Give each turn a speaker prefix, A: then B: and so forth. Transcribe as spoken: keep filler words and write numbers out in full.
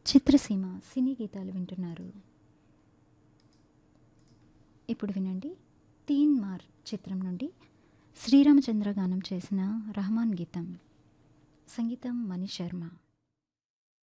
A: చిత్రసీమ సినీ గీతాలు వింటున్నారు. ఇప్పుడు వినండి, తీన్ మార్ చిత్రం నుండి శ్రీరామచంద్ర గానం చేసిన రహమాన్ గీతం, సంగీతం మణి శర్మ.